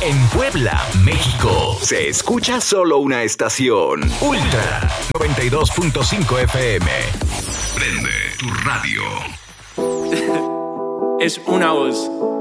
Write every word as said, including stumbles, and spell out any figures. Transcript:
En Puebla, México, se escucha solo una estación. Ultra noventa y dos punto cinco F M. Prende tu radio. Es una voz.